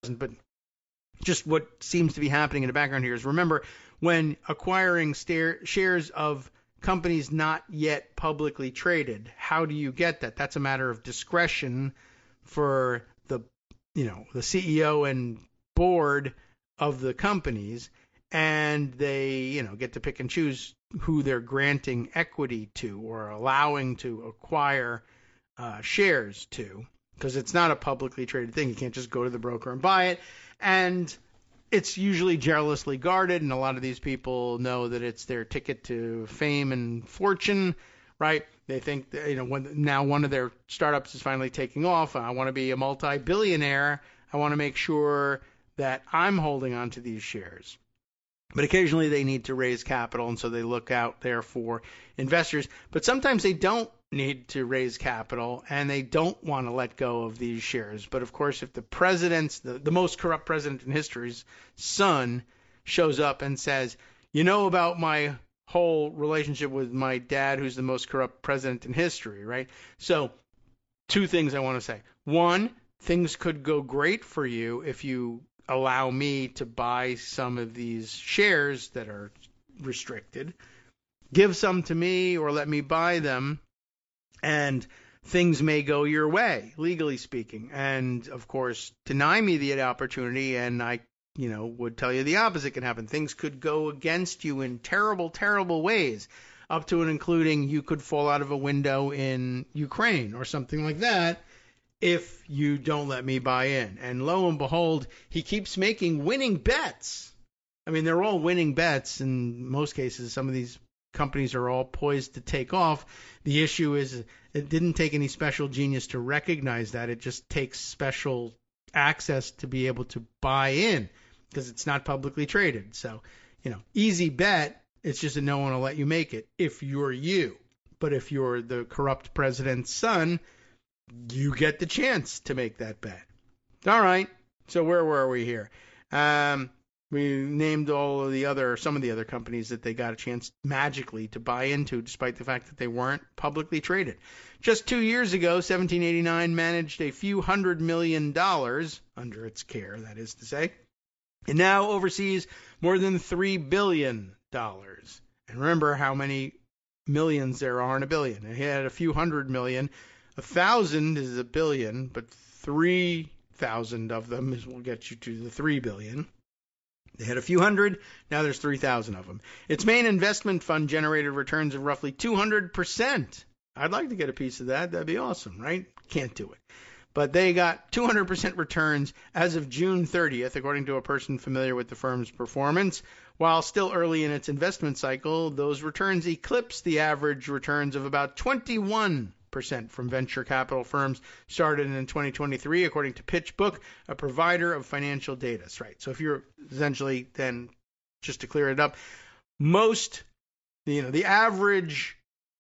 but just what seems to be happening in the background here is, remember, when acquiring shares of companies not yet publicly traded, how do you get that? That's a matter of discretion for the CEO and board of the companies, and they get to pick and choose who they're granting equity to or allowing to acquire shares to, because it's not a publicly traded thing. You can't just go to the broker and buy it, and it's usually jealously guarded, and a lot of these people know that it's their ticket to fame and fortune, right? They think that, when now one of their startups is finally taking off, I want to be a multi-billionaire, I want to make sure that I'm holding on to these shares. But occasionally they need to raise capital, and so they look out there for investors. But sometimes they don't need to raise capital, and they don't want to let go of these shares. But of course, if the president's, the most corrupt president in history's son shows up and says, about my whole relationship with my dad, who's the most corrupt president in history, right? So 2 things I want to say. 1, things could go great for you if you allow me to buy some of these shares that are restricted. Give some to me or let me buy them, and things may go your way, legally speaking. And, of course, deny me the opportunity, and I, would tell you the opposite can happen. Things could go against you in terrible, terrible ways, up to and including you could fall out of a window in Ukraine or something like that if you don't let me buy in. And lo and behold, he keeps making winning bets. I mean, they're all winning bets in most cases. Some of these companies are all poised to take off. The issue is it didn't take any special genius to recognize that. It just takes special access to be able to buy in, because it's not publicly traded. So, easy bet. It's just that no one will let you make it if you're you. But if you're the corrupt president's son, you get the chance to make that bet. All right. So where were we here? We named some of the other companies that they got a chance magically to buy into, despite the fact that they weren't publicly traded. Just 2 years ago, 1789 managed a few $100 million under its care, that is to say, and now oversees more than $3 billion. And remember how many millions there are in a billion. It had a few 100 million. 1,000 is a billion, but 3,000 of them will get you to the 3 billion. They had a few hundred, now there's 3,000 of them. Its main investment fund generated returns of roughly 200%. I'd like to get a piece of that. That'd be awesome, right? Can't do it. But they got 200% returns as of June 30th, according to a person familiar with the firm's performance. While still early in its investment cycle, those returns eclipsed the average returns of about 21% from venture capital firms started in 2023, according to PitchBook, a provider of financial data. Right. So if you're essentially, then just to clear it up, the average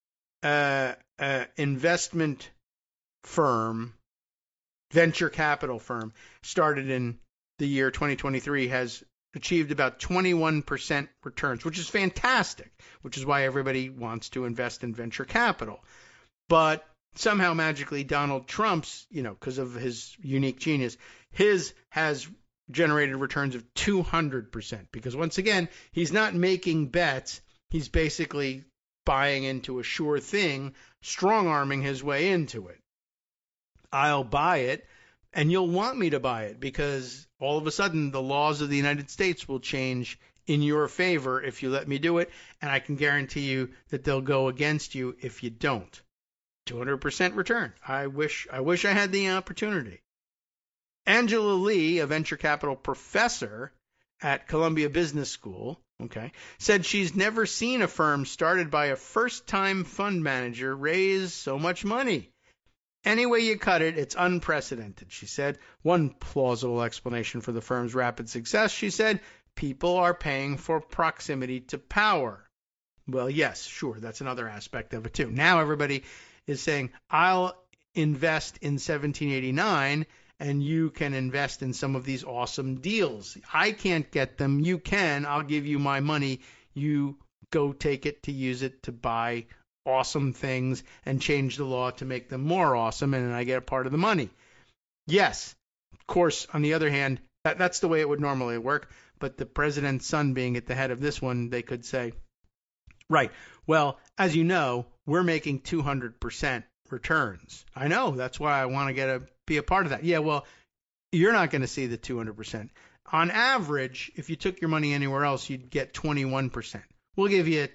investment firm, venture capital firm, started in the year 2023 has achieved about 21% returns, which is fantastic, which is why everybody wants to invest in venture capital. But somehow magically Donald Trump's, because of his unique genius, his has generated returns of 200%. Because once again, he's not making bets. He's basically buying into a sure thing, strong-arming his way into it. I'll buy it, and you'll want me to buy it, because all of a sudden the laws of the United States will change in your favor if you let me do it, and I can guarantee you that they'll go against you if you don't. 200% return. I wish I had the opportunity. Angela Lee, a venture capital professor at Columbia Business School, said she's never seen a firm started by a first-time fund manager raise so much money. Any way you cut it, it's unprecedented, she said. One plausible explanation for the firm's rapid success, she said, people are paying for proximity to power. Well, yes, sure, that's another aspect of it too. Now everybody is saying, I'll invest in 1789 and you can invest in some of these awesome deals. I can't get them. You can. I'll give you my money. You go take it to use it to buy awesome things and change the law to make them more awesome, and then I get a part of the money. Yes, of course, on the other hand, That's the way it would normally work. But the president's son being at the head of this one, they could say, right, well, as you know, we're making 200% returns. I know, that's why I want to be a part of that. Yeah, well, you're not going to see the 200%. On average, if you took your money anywhere else, you'd get 21%. We'll give you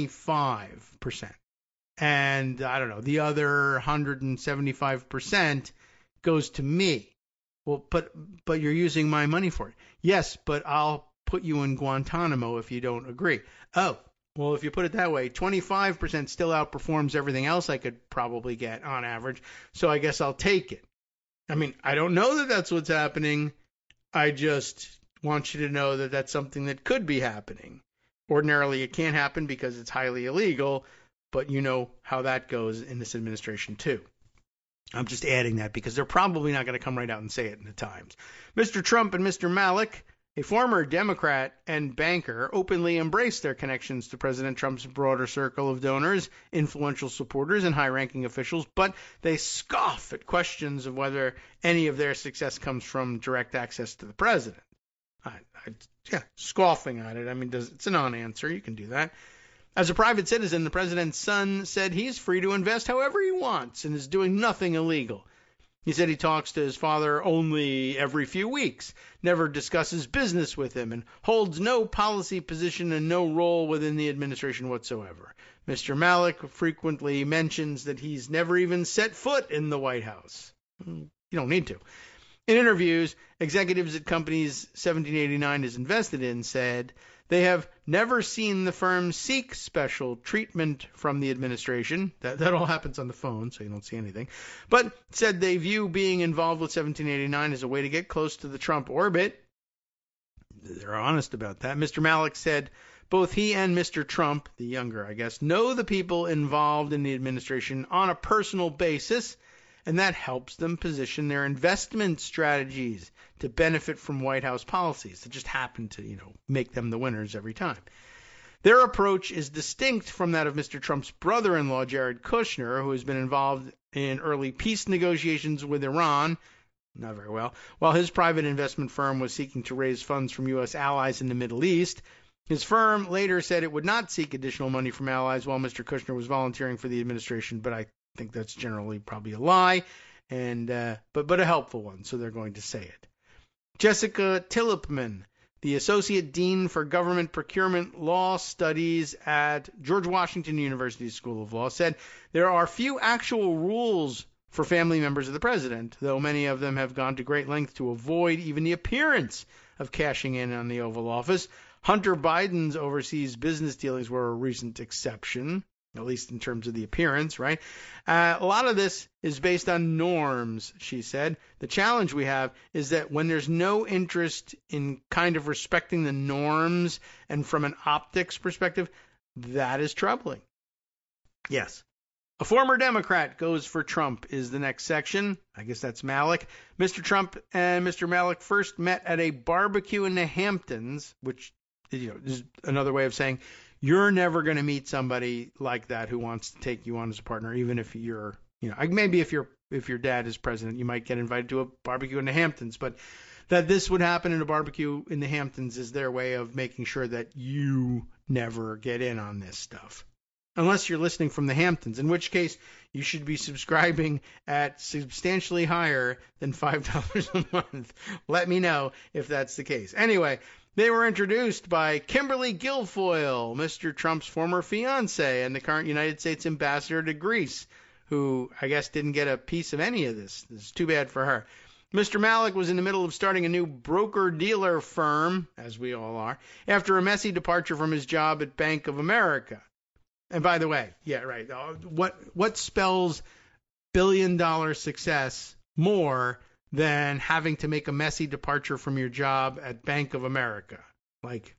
25%. And I don't know, the other 175% goes to me. Well, but you're using my money for it. Yes, but I'll put you in Guantanamo if you don't agree. Oh, well, if you put it that way, 25% still outperforms everything else I could probably get on average, so I guess I'll take it. I mean, I don't know that that's what's happening. I just want you to know that that's something that could be happening. Ordinarily, it can't happen because it's highly illegal, but you know how that goes in this administration, too. I'm just adding that because they're probably not going to come right out and say it in the Times. Mr. Trump and Mr. Malek, a former Democrat and banker, openly embraced their connections to President Trump's broader circle of donors, influential supporters, and high-ranking officials, but they scoff at questions of whether any of their success comes from direct access to the president. Scoffing at it. I mean, it's a non-answer. You can do that. As a private citizen, the president's son said he's free to invest however he wants and is doing nothing illegal. He said he talks to his father only every few weeks, never discusses business with him, and holds no policy position and no role within the administration whatsoever. Mr. Malek frequently mentions that he's never even set foot in the White House. You don't need to. In interviews, executives at companies 1789 is invested in said they have never seen the firm seek special treatment from the administration. That all happens on the phone, so you don't see anything. But said they view being involved with 1789 as a way to get close to the Trump orbit. They're honest about that. Mr. Malek said both he and Mr. Trump, the younger, I guess, know the people involved in the administration on a personal basis, and that helps them position their investment strategies to benefit from White House policies that just happen to, make them the winners every time. Their approach is distinct from that of Mr. Trump's brother-in-law, Jared Kushner, who has been involved in early peace negotiations with Iran, not very well, while his private investment firm was seeking to raise funds from U.S. allies in the Middle East. His firm later said it would not seek additional money from allies while Mr. Kushner was volunteering for the administration, but I think that's generally probably a lie, and but a helpful one, so they're going to say it. Jessica Tillipman, the Associate Dean for Government Procurement Law Studies at George Washington University School of Law, said there are few actual rules for family members of the president, though many of them have gone to great lengths to avoid even the appearance of cashing in on the Oval Office. Hunter Biden's overseas business dealings were a recent exception, at least in terms of the appearance, right? A lot of this is based on norms, she said. The challenge we have is that when there's no interest in kind of respecting the norms and from an optics perspective, that is troubling. Yes. A former Democrat goes for Trump is the next section. I guess that's Malek. Mr. Trump and Mr. Malek first met at a barbecue in the Hamptons, which is another way of saying you're never going to meet somebody like that who wants to take you on as a partner, even if you're, maybe if your dad is president, you might get invited to a barbecue in the Hamptons. But that this would happen in a barbecue in the Hamptons is their way of making sure that you never get in on this stuff. Unless you're listening from the Hamptons, in which case you should be subscribing at substantially higher than $5 a month. Let me know if that's the case. Anyway, they were introduced by Kimberly Guilfoyle, Mr. Trump's former fiancée and the current United States ambassador to Greece, who I guess didn't get a piece of any of this. This is too bad for her. Mr. Malek was in the middle of starting a new broker-dealer firm, as we all are, after a messy departure from his job at Bank of America. And by the way, yeah, right. What spells billion-dollar success more than having to make a messy departure from your job at Bank of America? Like,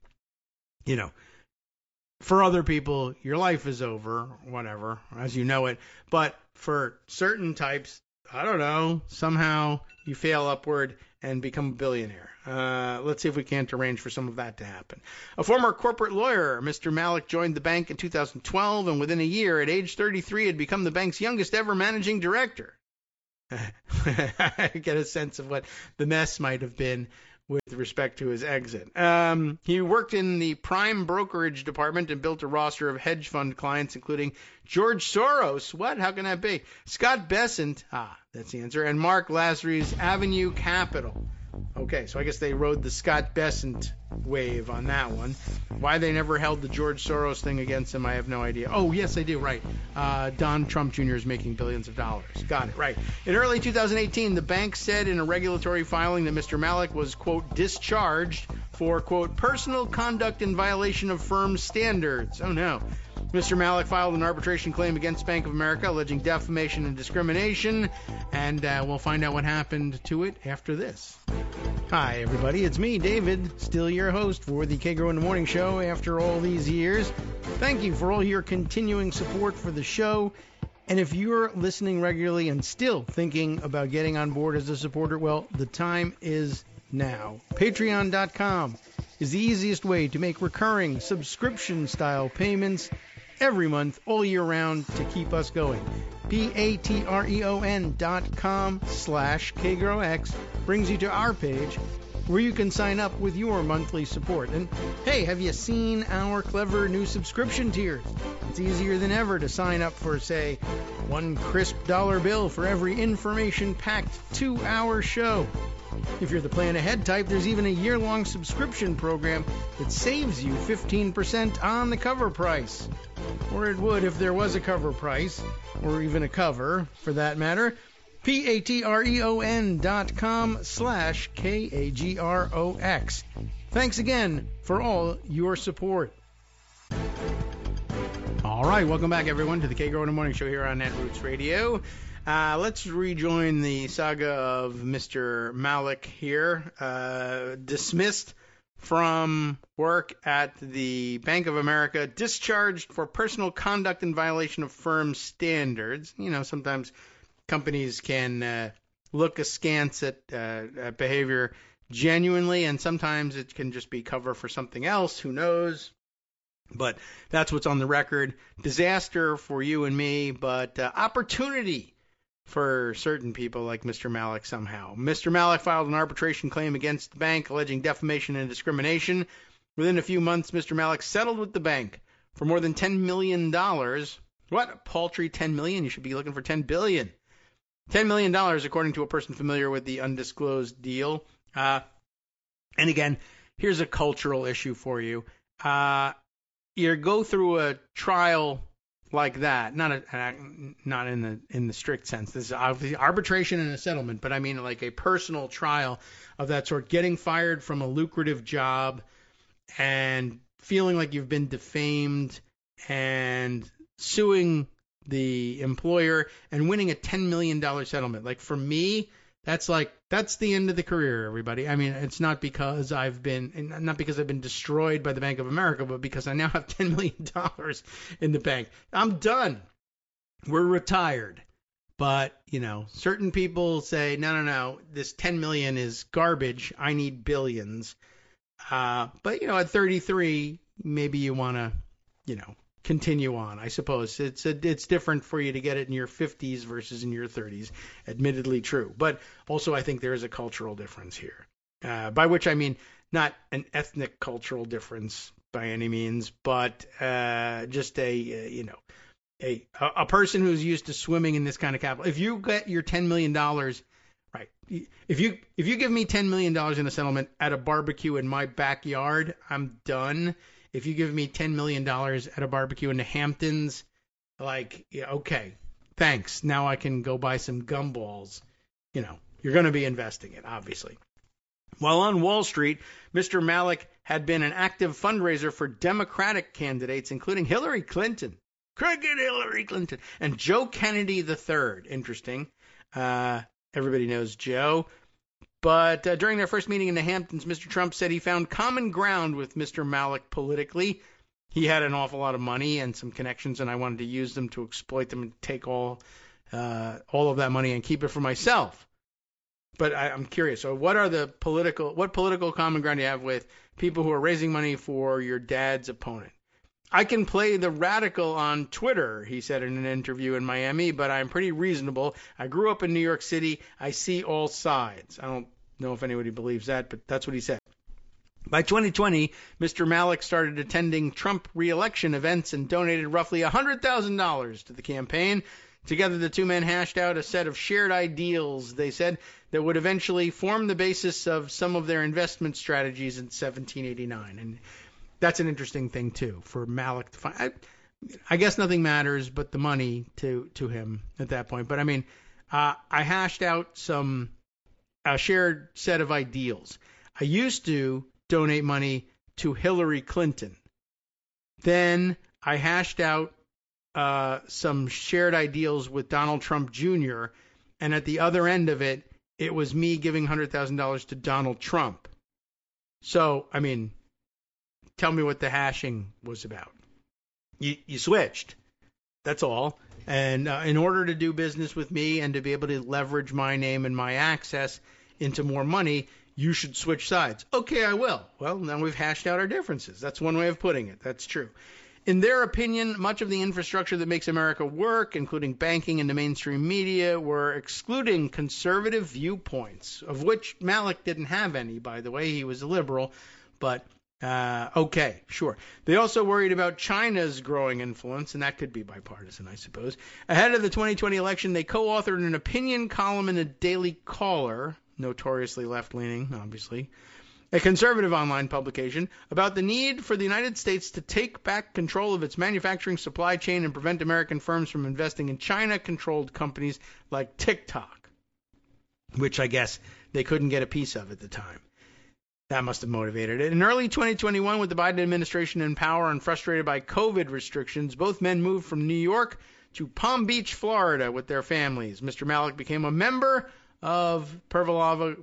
for other people, your life is over, whatever, as you know it. But for certain types, I don't know, somehow you fail upward and become a billionaire. Let's see if we can't arrange for some of that to happen. A former corporate lawyer, Mr. Malek joined the bank in 2012, and within a year, at age 33, had become the bank's youngest ever managing director. I get a sense of what the mess might have been with respect to his exit. He worked in the prime brokerage department and built a roster of hedge fund clients, including George Soros. What? How can that be? Scott Bessent. That's the answer. And Mark Lasry's Avenue Capital. Okay, so I guess they rode the Scott Bessent wave on that one. Why they never held the George Soros thing against him, I have no idea. Oh, yes, they do, right. Don Trump Jr. is making billions of dollars. Got it, right. In early 2018, the bank said in a regulatory filing that Mr. Malik was, quote, discharged for, quote, personal conduct in violation of firm standards. Oh, no. Mr. Malik filed an arbitration claim against Bank of America alleging defamation and discrimination, and we'll find out what happened to it after this. Hi, everybody. It's me, David, still your host for the Kagro in the Morning Show after all these years. Thank you for all your continuing support for the show. And if you're listening regularly and still thinking about getting on board as a supporter, well, the time is now. Patreon.com is the easiest way to make recurring subscription-style payments every month, all year round, to keep us going. patreon.com/KagroX brings you to our page where you can sign up with your monthly support. And hey, have you seen our clever new subscription tiers? It's easier than ever to sign up for, say, one crisp dollar bill for every information-packed 2-hour show. If you're the plan ahead type, there's even a year-long subscription program that saves you 15% on the cover price. Or it would if there was a cover price, or even a cover, for that matter. patreon.com/KAGROX. Thanks again for all your support. All right, welcome back, everyone, to the Kagro in the Morning Show here on Netroots Radio. Let's rejoin the saga of Mr. Malik here, dismissed from work at the Bank of America, discharged for personal conduct in violation of firm standards. You know, sometimes companies can look askance at behavior genuinely, and sometimes it can just be cover for something else. Who knows? But that's what's on the record. Disaster for you and me, but opportunity for certain people like Mr. Malik somehow. Mr. Malik filed an arbitration claim against the bank alleging defamation and discrimination. Within a few months, Mr. Malik settled with the bank for more than $10 million. What? A paltry $10 million? You should be looking for $10 billion. $10 million, according to a person familiar with the undisclosed deal. And again, here's a cultural issue for you. You go through a trial like that, not in the strict sense. This is obviously arbitration and a settlement, but I mean like a personal trial of that sort, getting fired from a lucrative job and feeling like you've been defamed and suing the employer and winning a $10 million settlement. Like for me, that's the end of the career, everybody. I mean, it's not because I've been destroyed by the Bank of America, but because I now have $10 million in the bank. I'm done. We're retired. But, you know, certain people say, no, this $10 million is garbage. I need billions. But, you know, at 33, maybe you want to, you know, continue on. I suppose it's different for you to get it in your 50s versus in your 30s. Admittedly true. But also I think there is a cultural difference here. By which I mean not an ethnic cultural difference by any means, but just a person who's used to swimming in this kind of capital. If you get your $10 million, right? If you give me $10 million in a settlement at a barbecue in my backyard, I'm done. If you give me $10 million at a barbecue in the Hamptons, like, yeah, okay, thanks. Now I can go buy some gumballs. You know, you're going to be investing it, obviously. While on Wall Street, Mr. Malik had been an active fundraiser for Democratic candidates, including Hillary Clinton, Crooked Hillary Clinton, and Joe Kennedy III. Interesting. Everybody knows Joe. But during their first meeting in the Hamptons, Mr. Trump said he found common ground with Mr. Malik politically. He had an awful lot of money and some connections, and I wanted to use them to exploit them and take all of that money and keep it for myself. But I'm curious. So what political common ground do you have with people who are raising money for your dad's opponent? I can play the radical on Twitter, he said in an interview in Miami, but I'm pretty reasonable. I grew up in New York City. I see all sides. I don't know if anybody believes that, but that's what he said. By 2020, Mr. Malek started attending Trump re-election events and donated roughly $100,000 to the campaign. Together, the two men hashed out a set of shared ideals, they said, that would eventually form the basis of some of their investment strategies in 1789. And that's an interesting thing, too, for Malek to find. I guess nothing matters but the money to him at that point. But, I mean, I hashed out a shared set of ideals. I used to donate money to Hillary Clinton. Then I hashed out some shared ideals with Donald Trump Jr., and at the other end of it, it was me giving $100,000 to Donald Trump. So, I mean, tell me what the hashing was about. You switched. That's all. And in order to do business with me and to be able to leverage my name and my access into more money, you should switch sides. Okay, I will. Well, now we've hashed out our differences. That's one way of putting it. That's true. In their opinion, much of the infrastructure that makes America work, including banking and the mainstream media, were excluding conservative viewpoints, of which Malek didn't have any, by the way. He was a liberal, but okay, sure. They also worried about China's growing influence, and that could be bipartisan, I suppose. Ahead of the 2020 election, they co-authored an opinion column in a Daily Caller, notoriously left-leaning, obviously, a conservative online publication, about the need for the United States to take back control of its manufacturing supply chain and prevent American firms from investing in China-controlled companies like TikTok, which I guess they couldn't get a piece of at the time. That must have motivated it. In early 2021, with the Biden administration in power and frustrated by COVID restrictions, both men moved from New York to Palm Beach, Florida with their families. Mr. Malek became a member of Pervolago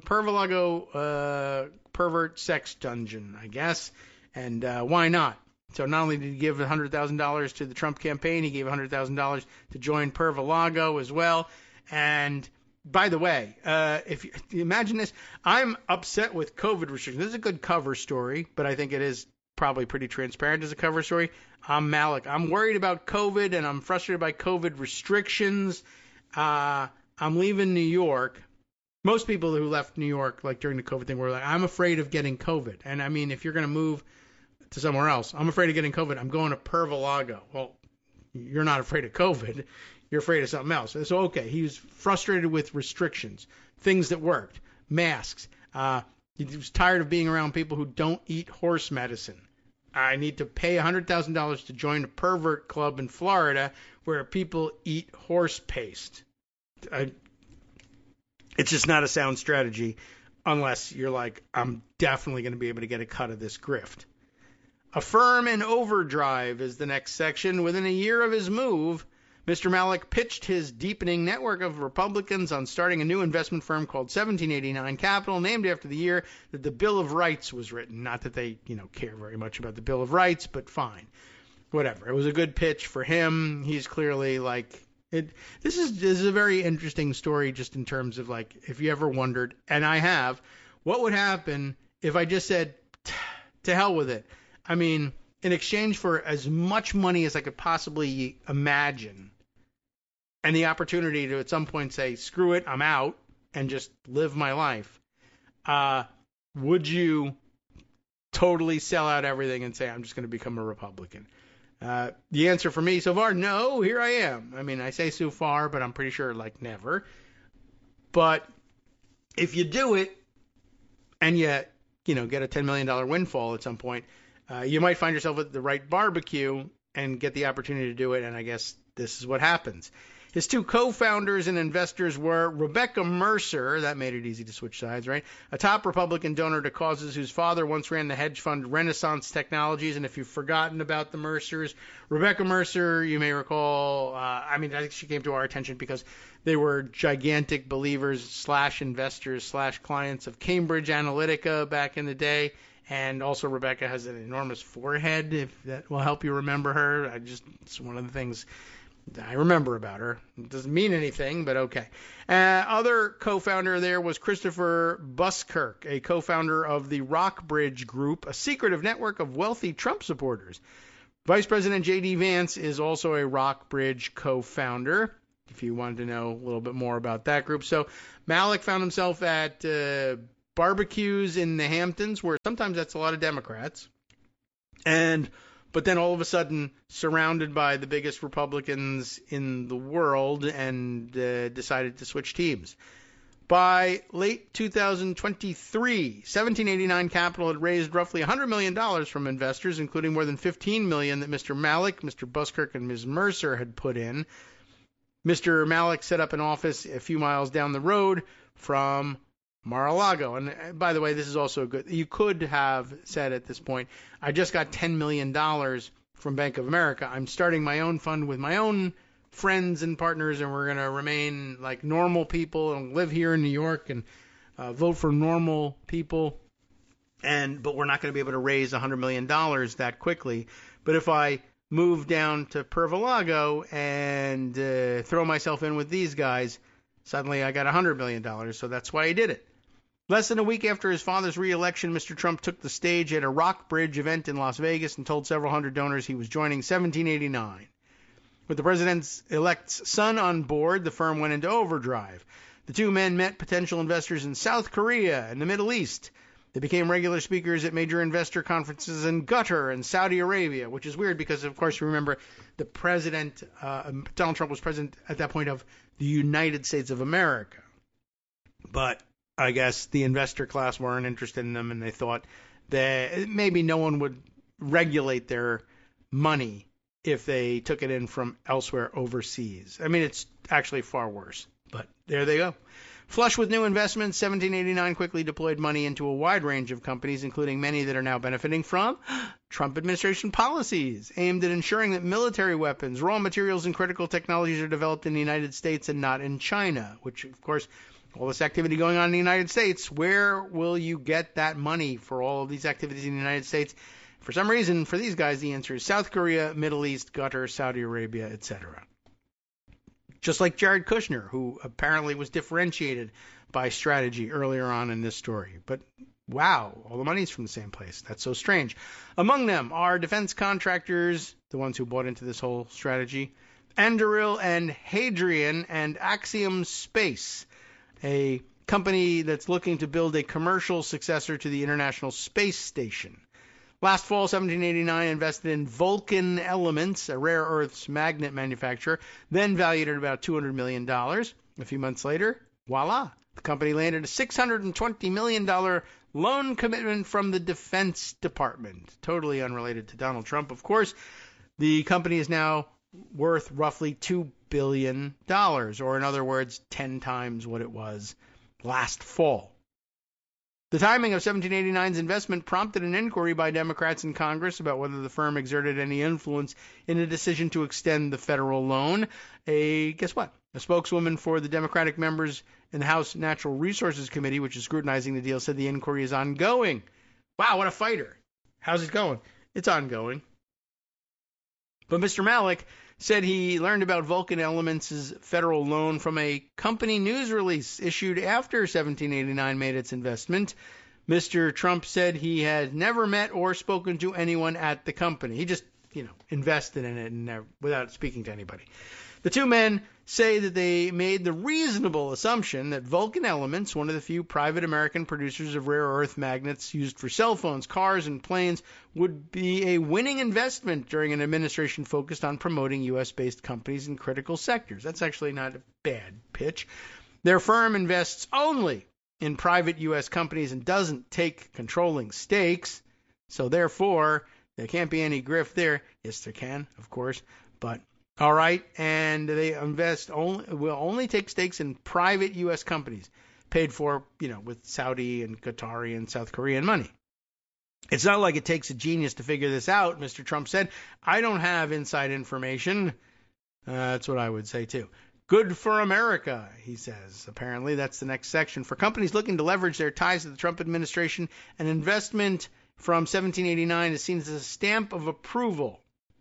Pervert Sex Dungeon, I guess. And why not? So not only did he give $100,000 to the Trump campaign, he gave $100,000 to join Pervolago as well. And by the way, if you imagine this, I'm upset with COVID restrictions. This is a good cover story, but I think it is probably pretty transparent as a cover story. I'm Malek. I'm worried about COVID, and I'm frustrated by COVID restrictions. I'm leaving New York. Most people who left New York, like during the COVID thing, were like, I'm afraid of getting COVID. And I mean, if you're going to move to somewhere else, I'm afraid of getting COVID. I'm going to Pervolago. Well, you're not afraid of COVID. You're afraid of something else. So, okay, he was frustrated with restrictions, things that worked, masks. He was tired of being around people who don't eat horse medicine. I need to pay $100,000 to join a pervert club in Florida where people eat horse paste. It's just not a sound strategy unless you're like, I'm definitely going to be able to get a cut of this grift. A firm in overdrive is the next section. Within a year of his move, Mr. Malek pitched his deepening network of Republicans on starting a new investment firm called 1789 Capital, named after the year that the Bill of Rights was written. Not that they, care very much about the Bill of Rights, but fine. Whatever. It was a good pitch for him. He's clearly like... This is a very interesting story just in terms of, like, if you ever wondered, and I have, what would happen if I just said, to hell with it? I mean, in exchange for as much money as I could possibly imagine and the opportunity to at some point say, screw it, I'm out, and just live my life, would you totally sell out everything and say, I'm just going to become a Republican? The answer for me so far, no, here I am. I mean, I say so far, but I'm pretty sure like never. But if you do it and you get a $10 million windfall at some point, you might find yourself at the right barbecue and get the opportunity to do it. And I guess this is what happens. His two co-founders and investors were Rebecca Mercer, that made it easy to switch sides, right? A top Republican donor to causes whose father once ran the hedge fund Renaissance Technologies. And if you've forgotten about the Mercers, Rebecca Mercer, you may recall, I think she came to our attention because they were gigantic believers / investors / clients of Cambridge Analytica back in the day. And also Rebecca has an enormous forehead, if that will help you remember her. It's one of the things I remember about her. It doesn't mean anything, but okay. Other co-founder there was Christopher Buskirk, a co-founder of the Rockbridge Group, a secretive network of wealthy Trump supporters. Vice President J.D. Vance is also a Rockbridge co-founder, if you wanted to know a little bit more about that group. So Malek found himself at barbecues in the Hamptons, where sometimes that's a lot of Democrats, but then all of a sudden surrounded by the biggest Republicans in the world and decided to switch teams. By late 2023, 1789 Capital had raised roughly $100 million from investors, including more than $15 million that Mr. Malik, Mr. Buskirk, and Ms. Mercer had put in. Mr. Malik set up an office a few miles down the road from Mar-a-Lago. And by the way, this is also good. You could have said at this point, I just got $10 million from Bank of America. I'm starting my own fund with my own friends and partners, and we're going to remain like normal people and live here in New York and vote for normal people. But we're not going to be able to raise $100 million that quickly. But if I move down to Pervalago and throw myself in with these guys, suddenly I got $100 million. So that's why he did it. Less than a week after his father's re-election, Mr. Trump took the stage at a Rock Bridge event in Las Vegas and told several hundred donors he was joining 1789. With the president-elect's son on board, the firm went into overdrive. The two men met potential investors in South Korea and the Middle East. They became regular speakers at major investor conferences in Qatar and Saudi Arabia, which is weird because, of course, you remember the president, Donald Trump was president at that point of the United States of America. But I guess the investor class weren't interested in them, and they thought that maybe no one would regulate their money if they took it in from elsewhere overseas. I mean, it's actually far worse, but there they go. Flush with new investments, 1789 quickly deployed money into a wide range of companies, including many that are now benefiting from Trump administration policies aimed at ensuring that military weapons, raw materials, and critical technologies are developed in the United States and not in China, which, of course, all this activity going on in the United States, where will you get that money for all of these activities in the United States? For some reason, for these guys, the answer is South Korea, Middle East, Qatar, Saudi Arabia, etc. Just like Jared Kushner, who apparently was differentiated by strategy earlier on in this story. But wow, all the money's from the same place. That's so strange. Among them are defense contractors, the ones who bought into this whole strategy, Anduril and Hadrian and Axiom Space, a company that's looking to build a commercial successor to the International Space Station. Last fall, 1789 invested in Vulcan Elements, a rare earths magnet manufacturer, then valued at about $200 million. A few months later, voila, the company landed a $620 million loan commitment from the Defense Department. Totally unrelated to Donald Trump, of course. The company is now worth roughly $2 billion, or in other words, 10 times what it was last fall. The timing of 1789's investment prompted an inquiry by Democrats in Congress about whether the firm exerted any influence in a decision to extend the federal loan. Guess what? A spokeswoman for the Democratic members in the House Natural Resources Committee, which is scrutinizing the deal, said the inquiry is ongoing. Wow, what a fighter. How's it going? It's ongoing. But Mr. Malik said he learned about Vulcan Elements' federal loan from a company news release issued after 1789 made its investment. Mr. Trump said he had never met or spoken to anyone at the company. He just, invested in it and without speaking to anybody. The two men say that they made the reasonable assumption that Vulcan Elements, one of the few private American producers of rare earth magnets used for cell phones, cars, and planes, would be a winning investment during an administration focused on promoting U.S.-based companies in critical sectors. That's actually not a bad pitch. Their firm invests only in private U.S. companies and doesn't take controlling stakes, so therefore there can't be any grift there. Yes, there can, of course, but all right, and they will only take stakes in private U.S. companies paid for, with Saudi and Qatari and South Korean money. It's not like it takes a genius to figure this out, Mr. Trump said. I don't have inside information. That's what I would say, too. Good for America, he says. Apparently, that's the next section. For companies looking to leverage their ties to the Trump administration, an investment from 1789 is seen as a stamp of approval.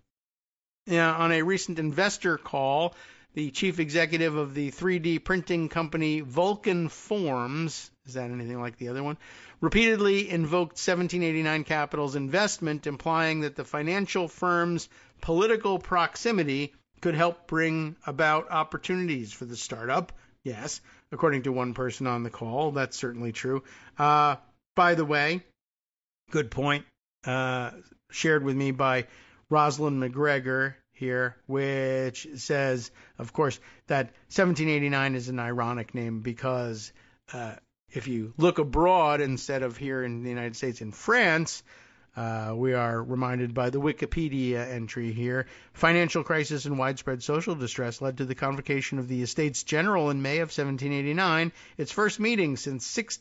On a recent investor call, the chief executive of the 3D printing company Vulcan Forms, is that anything like the other one, repeatedly invoked 1789 Capital's investment, implying that the financial firm's political proximity could help bring about opportunities for the startup, yes, according to one person on the call. That's certainly true. By the way, good point shared with me by Rosalind McGregor here, which says, of course, that 1789 is an ironic name because if you look abroad instead of here in the United States, in France, we are reminded by the Wikipedia entry here. Financial crisis and widespread social distress led to the convocation of the Estates General in May of 1789, its first meeting since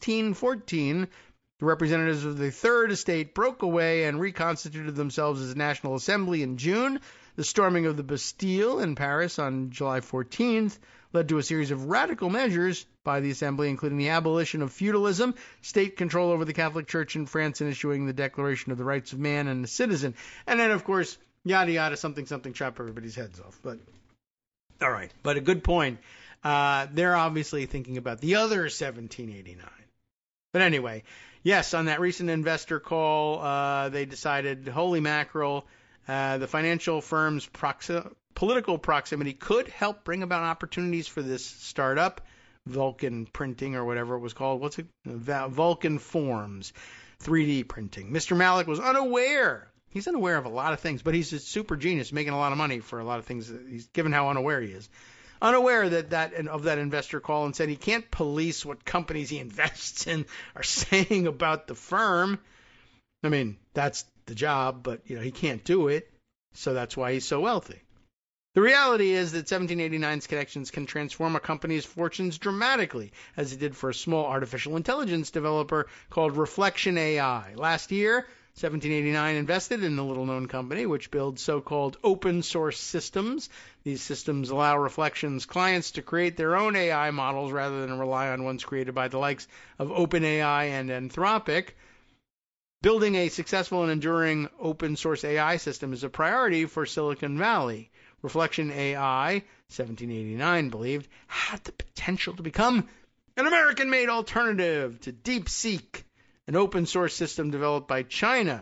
1614. The representatives of the Third Estate broke away and reconstituted themselves as a National Assembly in June. The storming of the Bastille in Paris on July 14th led to a series of radical measures by the Assembly, including the abolition of feudalism, state control over the Catholic Church in France, and issuing the Declaration of the Rights of Man and the Citizen. And then, of course, yada yada, something, something, chop everybody's heads off. But all right, but a good point. They're obviously thinking about the other 1789. But anyway, yes, on that recent investor call, they decided, holy mackerel, the financial firm's political proximity could help bring about opportunities for this startup, Vulcan Printing or whatever it was called. What's it? Vulcan Forms, 3D printing. Mr. Malik was unaware. He's unaware of a lot of things, but he's a super genius, making a lot of money for a lot of things. He's given how unaware he is. Unaware of that investor call, and said he can't police what companies he invests in are saying about the firm. I mean, that's the job, but he can't do it, so that's why he's so wealthy. The reality is that 1789's connections can transform a company's fortunes dramatically, as it did for a small artificial intelligence developer called Reflection AI. Last year, 1789 invested in a little-known company which builds so-called open-source systems. These systems allow Reflection's clients to create their own AI models rather than rely on ones created by the likes of OpenAI and Anthropic. Building a successful and enduring open-source AI system is a priority for Silicon Valley. Reflection AI, 1789 believed, had the potential to become an American-made alternative to DeepSeek, an open-source system developed by China.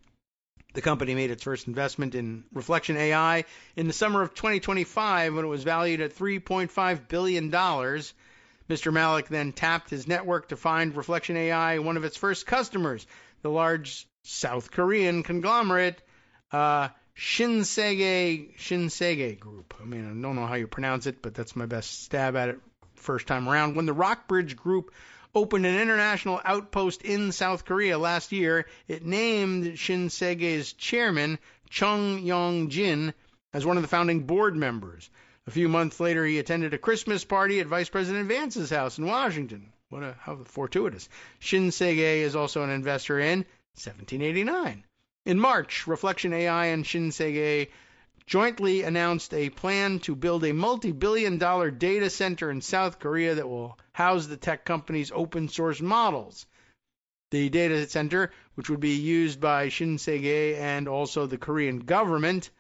The company made its first investment in Reflection AI in the summer of 2025 when it was valued at $3.5 billion. Mr. Malik then tapped his network to find Reflection AI one of its first customers, the large South Korean conglomerate Shinsegae Group. I mean, I don't know how you pronounce it, but that's my best stab at it first time around. When the Rockbridge Group opened an international outpost in South Korea last year, it named Shinsegae's chairman, Chung Yong-jin, as one of the founding board members. A few months later, he attended a Christmas party at Vice President Vance's house in Washington. How fortuitous. Shinsegae is also an investor in 1789. In March, Reflection AI and Shinsegae jointly announced a plan to build a multi-billion-dollar data center in South Korea that will house the tech company's open-source models. The data center, which would be used by Shinsegae and also the Korean government,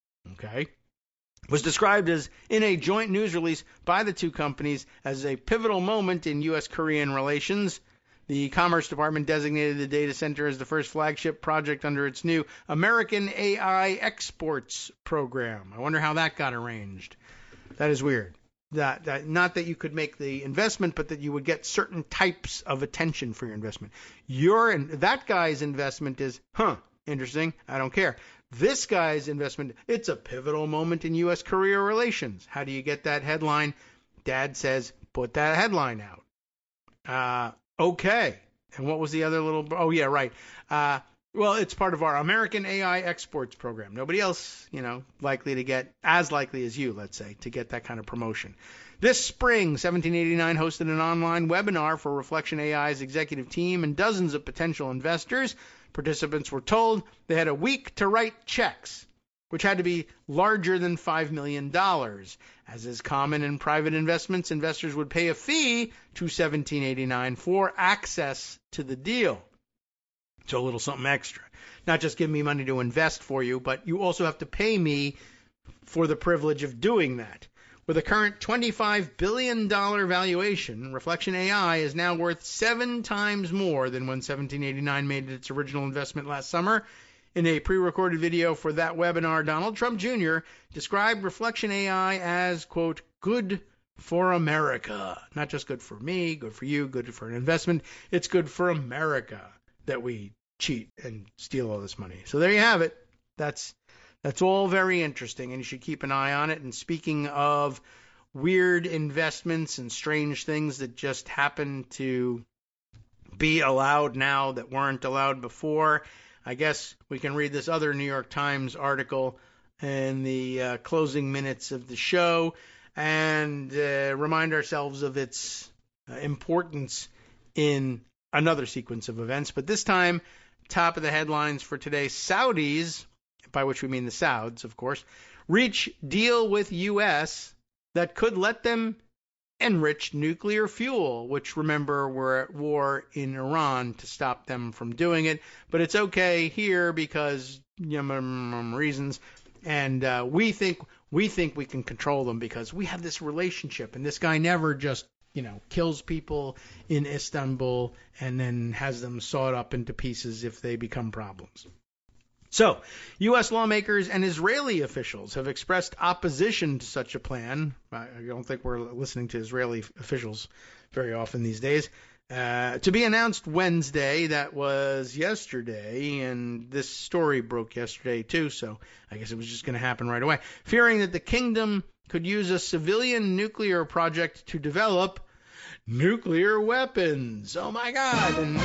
was described as, in a joint news release by the two companies, as a pivotal moment in U.S.-Korean relations. The Commerce Department designated the data center as the first flagship project under its new American AI Exports program. I wonder how that got arranged. That is weird. That not that you could make the investment, but that you would get certain types of attention for your investment. That guy's investment is, interesting, I don't care. This guy's investment, it's a pivotal moment in U.S.-Korea relations. How do you get that headline? Dad says, put that headline out. Okay. And what was the other little... Oh, yeah, right. Well, it's part of our American AI Exports program. Nobody else, likely to get, as likely as you, let's say, to get that kind of promotion. This spring, 1789 hosted an online webinar for Reflection AI's executive team and dozens of potential investors. Participants were told they had a week to write checks, which had to be larger than $5 million. As is common in private investments, investors would pay a fee to 1789 for access to the deal. So a little something extra. Not just give me money to invest for you, but you also have to pay me for the privilege of doing that. With a current $25 billion valuation, Reflection AI is now worth 7 times more than when 1789 made its original investment last summer. In a pre-recorded video for that webinar, Donald Trump Jr. described Reflection AI as, quote, good for America. Not just good for me, good for you, good for an investment. It's good for America that we cheat and steal all this money. So there you have it. That's all very interesting, and you should keep an eye on it. And speaking of weird investments and strange things that just happen to be allowed now that weren't allowed before, I guess we can read this other New York Times article in the closing minutes of the show and remind ourselves of its importance in another sequence of events. But this time, top of the headlines for today, Saudis, by which we mean the Sauds, of course, reach deal with U.S. that could let them enrich nuclear fuel, which, remember, we're at war in Iran to stop them from doing it. But it's okay here because reasons, and we think we can control them because we have this relationship, and this guy never just kills people in Istanbul and then has them sawed up into pieces if they become problems. So, U.S. lawmakers and Israeli officials have expressed opposition to such a plan. I don't think we're listening to Israeli officials very often these days. To be announced Wednesday, that was yesterday, and this story broke yesterday too, so I guess it was just going to happen right away. Fearing that the kingdom could use a civilian nuclear project to develop nuclear weapons. Oh my God! And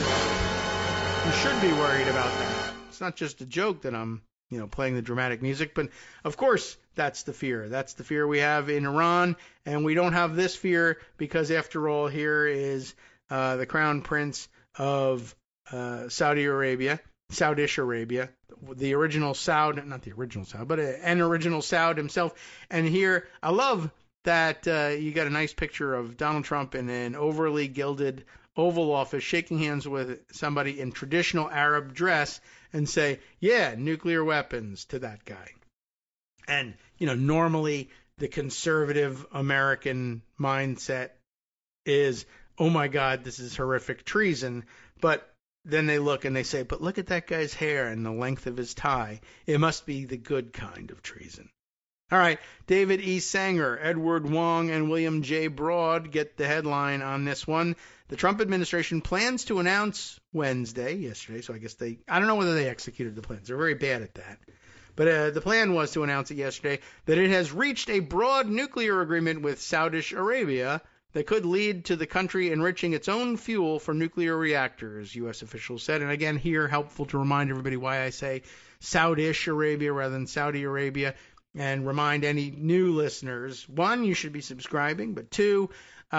you should be worried about that. It's not just a joke that I'm, playing the dramatic music, but of course that's the fear. That's the fear we have in Iran, and we don't have this fear because, after all, here is the Crown Prince of Saudish Arabia, the original Saud, not the original Saud, but an original Saud himself. And here, I love that you got a nice picture of Donald Trump in an overly gilded Oval Office shaking hands with somebody in traditional Arab dress and say, yeah, nuclear weapons to that guy. And, normally the conservative American mindset is, oh my God, this is horrific treason. But then they look and they say, but look at that guy's hair and the length of his tie. It must be the good kind of treason. All right, David E. Sanger, Edward Wong, and William J. Broad get the headline on this one. The Trump administration plans to announce yesterday, so I guess I don't know whether they executed the plans. They're very bad at that. But the plan was to announce it yesterday that it has reached a broad nuclear agreement with Saudi Arabia that could lead to the country enriching its own fuel for nuclear reactors, U.S. officials said. And again, here, helpful to remind everybody why I say Saudi Arabia rather than Saudi Arabia, and remind any new listeners, one, you should be subscribing, but two,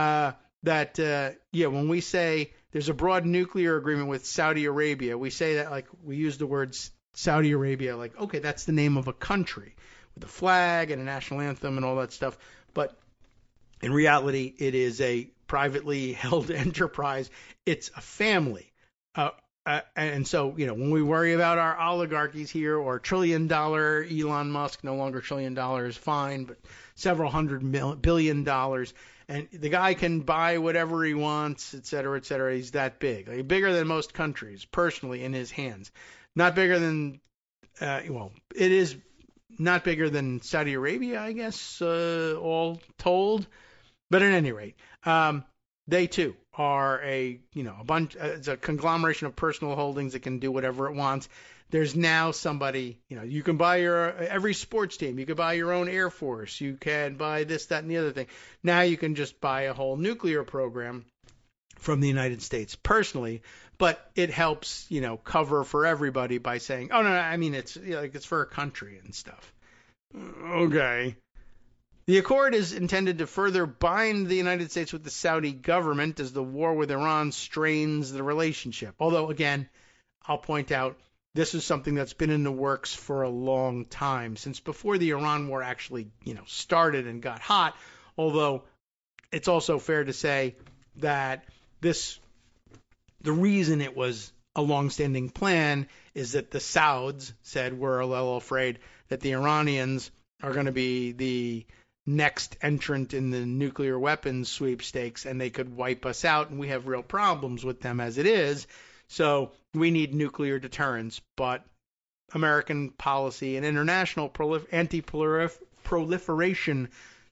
when we say there's a broad nuclear agreement with Saudi Arabia, we say that like we use the words Saudi Arabia, like, okay, that's the name of a country with a flag and a national anthem and all that stuff. But in reality, it is a privately held enterprise. It's a family. And so, when we worry about our oligarchies here or $1 trillion Elon Musk, no longer $1 trillion, fine, but several $100 billion, and the guy can buy whatever he wants, et cetera, et cetera. He's that big, like bigger than most countries, personally, in his hands. Not bigger than, it is not bigger than Saudi Arabia, I guess, all told. But at any rate, they too are a bunch. It's a conglomeration of personal holdings that can do whatever it wants. There's now somebody, you can buy every sports team. You can buy your own Air Force. You can buy this, that, and the other thing. Now you can just buy a whole nuclear program from the United States personally, but it helps, cover for everybody by saying, oh no, I mean it's it's for a country and stuff. Okay. The accord is intended to further bind the United States with the Saudi government as the war with Iran strains the relationship. Although, again, I'll point out, this is something that's been in the works for a long time, since before the Iran war actually, started and got hot. Although it's also fair to say that the reason it was a long-standing plan is that the Sauds said we're a little afraid that the Iranians are going to be the next entrant in the nuclear weapons sweepstakes and they could wipe us out, and we have real problems with them as it is. So we need nuclear deterrence. But American policy and international anti-proliferation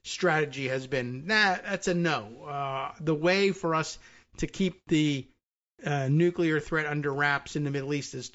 strategy has been, that's a no. The way for us to keep the nuclear threat under wraps in the Middle East is